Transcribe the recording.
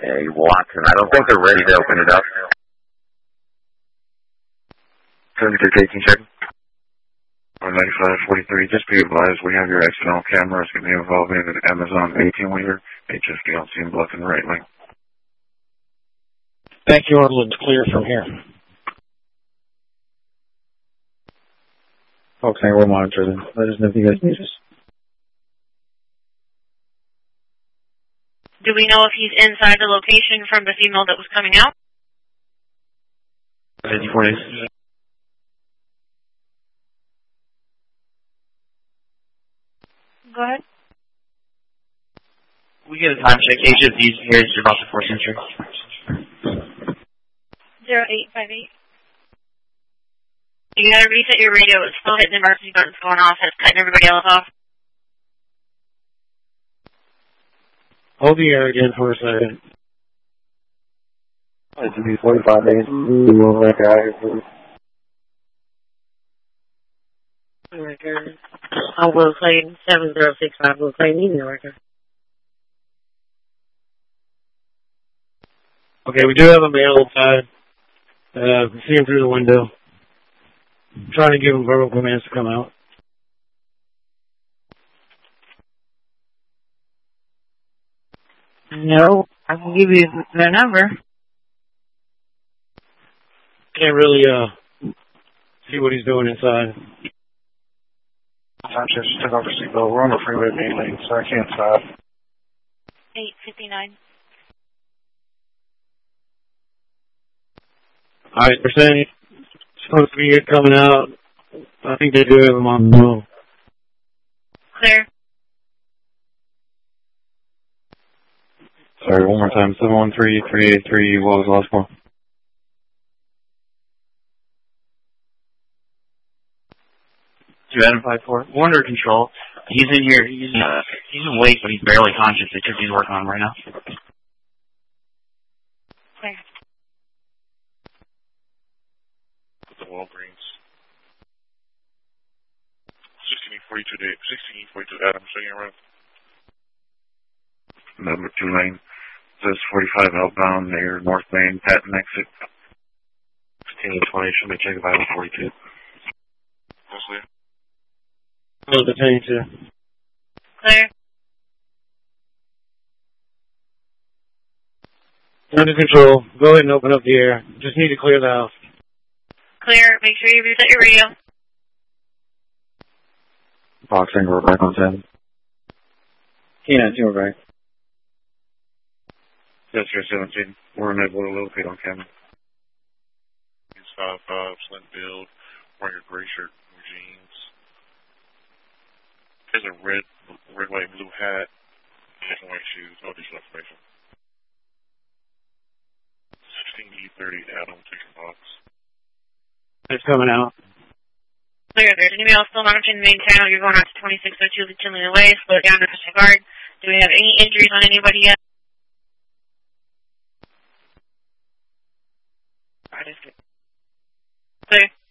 Hey, Watson, I don't think they're ready to open it up. 72 check. 9543, just be advised, we have your external cameras going to be involving an Amazon 18-wheeler, HSD on scene, left and right lane. Thank you, Orland. Clear from here. Okay, we'll monitor them. Let us know if you guys need us. Do we know if he's inside the location from the female that was coming out? 54 days. Go ahead. We get a time check. HSD's here is about the 4th century. 0858. You gotta reset your radio. It's still hitting the emergency buttons going off. It's cutting everybody else off. Hold the air again for a second. It should be 45 days. We will make it out here for you. Record. I will claim 7065. Will claim email record. Okay, we do have a male inside. See him through the window. I'm trying to give him verbal commands to come out. No, I can give you their number. Can't really see what he's doing inside. I just took off the seatbelt. We're on the freeway main lane, so I can't stop. 859. Alright, they're saying he's supposed to be coming out. I think they do have him on the move. Clear. Sorry, one more time. 713-383, what was the last one? Adam 54. We're under control. He's in here. He's awake, but he's barely conscious because he's working on him right now. Clear. The Walgreens. 1642 Adam, second row. Number 2 lane. Says 45 outbound near North Main, Patton exit. 1620, should be checking by 42. Mostly. Close the 22. Clear. Under control. Go ahead and open up the air. Just need to clear the house. Clear. Make sure you reset your radio. Boxing, we're back on 10. Keenan, you're right. Yes, sir, 17. We're unable to locate on camera. He's 5'5", slim build, wearing a gray shirt and jeans. He has a red, white, and blue hat, and white shoes, no additional information. 16E30 Adam, taking box. It's coming out. Clear. There's an email still monitoring the main channel. You're going out to 2602 Kinley Way. Slow it down to National Guard. Do we have any injuries on anybody yet? Clear.